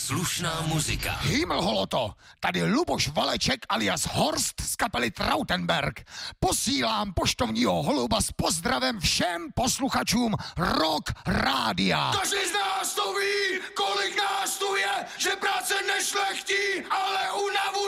slušná muzika. Himmelholoto, tady Luboš Valeček alias Horst z kapely Trautenberg. Posílám poštovního holuba s pozdravem všem posluchačům Rock Rádia. Každý z nás to ví, kolik nás tu je, že práce nešlechtí.